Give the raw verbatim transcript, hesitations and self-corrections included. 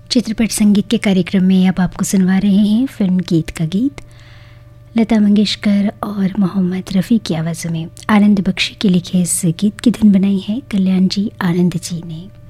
चित्रपट संगीत के कार्यक्रम में अब आपको सुनवा रहे हैं फिल्म गीत का गीत, लता मंगेशकर और मोहम्मद रफ़ी की आवाज़ों में। आनंद बख्शी के लिखे इस गीत की धुन बनाई है कल्याण जी आनंद जी ने।